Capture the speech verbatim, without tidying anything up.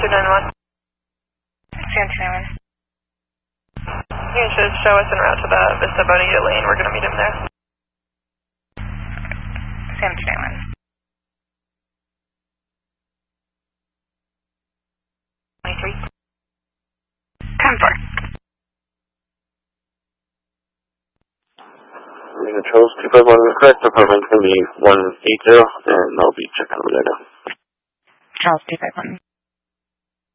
two nine one. San Simon. You should show us en route to the Vista Bonita lane. We're going to meet him there. San Simon. twenty-three. ten four. Marina Charles two five one is correct. Department's going to be one eighty, and I'll be checking over there now. Charles two five one.